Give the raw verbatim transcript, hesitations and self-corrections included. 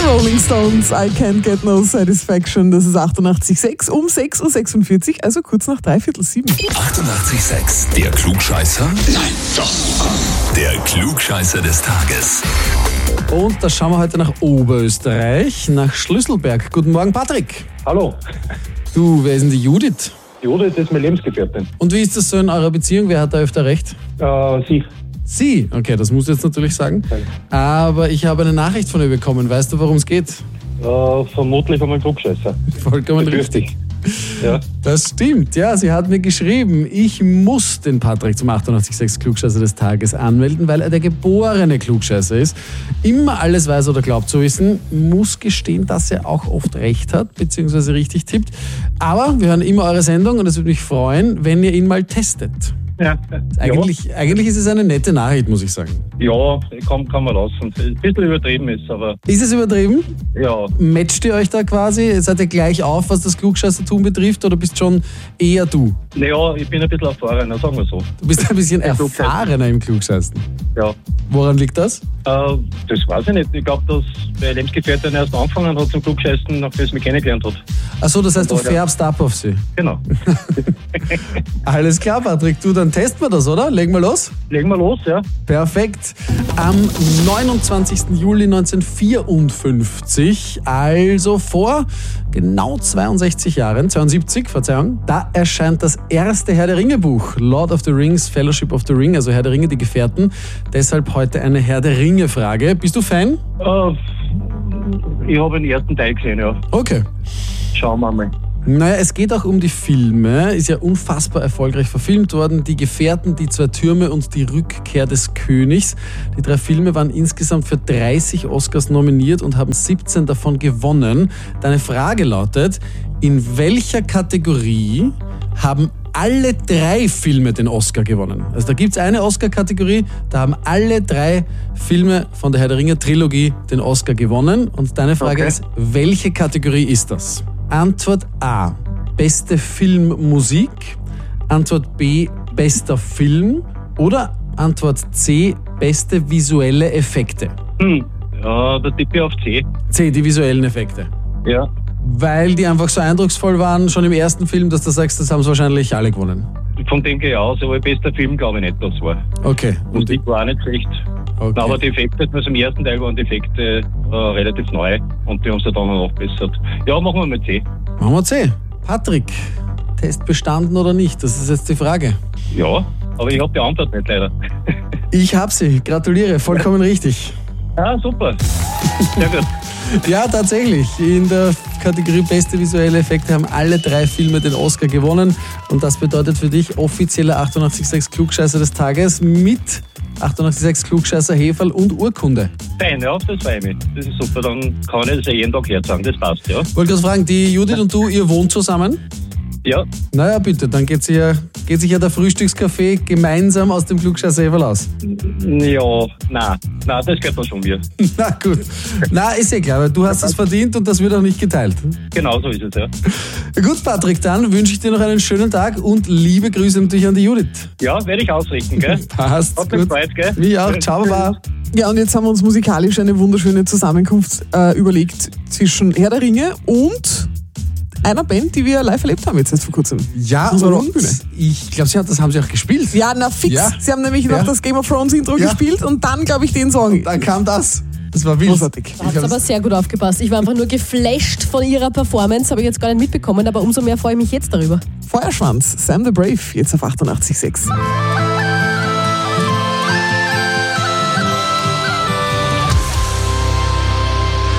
Rolling Stones, I Can't Get No Satisfaction. Das ist achtundachtzig Komma sechs um sechs Uhr sechsundvierzig, also kurz nach dreiviertel sieben. achtundachtzig Komma sechs, der Klugscheißer? Nein, doch. Der Klugscheißer des Tages. Und da schauen wir heute nach Oberösterreich, nach Schlüsselberg. Guten Morgen, Patrick. Hallo. Du, wer ist denn die Judith? Judith ist meine Lebensgefährtin. Und wie ist das so in eurer Beziehung? Wer hat da öfter recht? Äh, sie. Sie? Okay, das musst du jetzt natürlich sagen. Nein. Aber ich habe eine Nachricht von ihr bekommen. Weißt du, worum es geht? Äh, vermutlich von meinem Klugscheißer. Vollkommen Befürchte richtig. ich. Ja. Das stimmt, ja, sie hat mir geschrieben, ich muss den Patrick zum achtundachtzig Komma sechs Klugscheißer des Tages anmelden, weil er der geborene Klugscheißer ist. Immer alles weiß oder glaubt zu wissen, muss gestehen, dass er auch oft recht hat, beziehungsweise richtig tippt. Aber wir hören immer eure Sendung und es würde mich freuen, wenn ihr ihn mal testet. Ja. Eigentlich, ja. eigentlich ist es eine nette Nachricht, muss ich sagen. Ja, kann, kann man lassen. Ein bisschen übertrieben ist, aber Ist es übertrieben? ja. Matcht ihr euch da quasi? Seid ihr gleich auf, was das Klugscheißertum betrifft, oder bist schon eher du? Naja, ich bin ein bisschen erfahrener, sagen wir so. Du bist ein bisschen Klugscheißer. erfahrener im Klugscheißen. Ja. Woran liegt das? Äh, das weiß ich nicht. Ich glaube, dass meine Lebensgefährtin erst angefangen hat zum Klugscheißen, nachdem sie mich kennengelernt hat. Achso, das heißt, du Und da- färbst ab auf sie. Genau. Alles klar, Patrick. Du, dann testen wir das, oder? Legen wir los? Legen wir los, ja. Perfekt. Am neunundzwanzigsten Juli neunzehnhundertvierundfünfzig, also vor genau zweiundsechzig Jahren, zweiundsiebzig, Verzeihung, da erscheint das erste Herr der Ringe Buch, Lord of the Rings, Fellowship of the Ring, also Herr der Ringe, die Gefährten. Deshalb heute eine Herr der Ringe Frage. Bist du Fan? Äh, ich habe den ersten Teil gesehen, ja. Okay. Schauen wir mal. Naja, es geht auch um die Filme. Ist ja unfassbar erfolgreich verfilmt worden. Die Gefährten, die zwei Türme und die Rückkehr des Königs. Die drei Filme waren insgesamt für dreißig Oscars nominiert und haben siebzehn davon gewonnen. Deine Frage lautet, in welcher Kategorie haben alle drei Filme den Oscar gewonnen? Also da gibt es eine Oscar-Kategorie, da haben alle drei Filme von der Herr der Ringe-Trilogie den Oscar gewonnen. Und deine Frage Okay. ist, welche Kategorie ist das? Antwort A, beste Filmmusik. Antwort B, bester Film. Oder Antwort C, beste visuelle Effekte. Hm. Ja, da tippe ich auf C. C, die visuellen Effekte. Ja. Weil die einfach so eindrucksvoll waren, schon im ersten Film, dass du sagst, das haben sie wahrscheinlich alle gewonnen. Von dem gehe ich aus, aber bester Film glaube ich nicht, das war. Okay. Und die, Musik war auch nicht schlecht. okay. Aber die Effekte, also im ersten Teil waren die Effekte äh, relativ neu und die haben sie dann noch nachbessert. Ja, machen wir mit C. Machen wir C. Patrick, Test bestanden oder nicht? Das ist jetzt die Frage. Ja, aber ich habe die Antwort nicht leider. Ich hab sie. Gratuliere. Vollkommen richtig. Ah, super. Sehr gut. Ja, tatsächlich. In der Kategorie beste visuelle Effekte haben alle drei Filme den Oscar gewonnen. Und das bedeutet für dich offizieller achtundachtzig Komma sechs Klugscheißer des Tages mit achtundachtzig Komma sechs Klugscheißer Heferl und Urkunde. Fein, ja, das freue ich mich. Das ist super, dann kann ich das ja jeden Tag herzagen, das passt, ja. Wollte gerade fragen, die Judith und du, ihr wohnt zusammen? Ja, Naja, bitte, dann geht sich ja, geht sich ja der Frühstückskaffee gemeinsam aus dem Klugscheißer Heferl aus. ja, nein, nein, das gehört dann schon mir. Na gut. Na, ist eh klar, weil du hast es verdient und das wird auch nicht geteilt. Genau so ist es, ja. Gut, Patrick, dann wünsche ich dir noch einen schönen Tag und liebe Grüße natürlich an die Judith. Ja, werde ich ausrichten, gell? Passt. Hat mich Gut. gefreut, gell? Mich auch. Ciao, Baba. Ja, und jetzt haben wir uns musikalisch eine wunderschöne Zusammenkunft äh, überlegt zwischen Herr der Ringe und einer Band, die wir live erlebt haben jetzt erst vor kurzem. Ja, Unsere und Rundbühne. ich glaube, das haben sie auch gespielt. Ja, na fix. Ja. Sie haben nämlich Ja. noch das Game of Thrones Intro Ja. gespielt und dann, glaube ich, den Song. Dann kam das. Das war wild. Großartig. Du hast aber sehr gut aufgepasst. Ich war einfach nur geflasht von ihrer Performance, habe ich jetzt gar nicht mitbekommen, aber umso mehr freue ich mich jetzt darüber. Feuerschwanz, Sam the Brave, jetzt auf achtundachtzig Komma sechs.